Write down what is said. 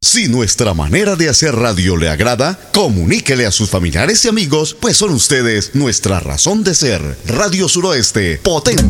Si nuestra manera de hacer radio le agrada, comuníquele a sus familiares y amigos, pues son ustedes nuestra razón de ser. Radio Suroeste, potente.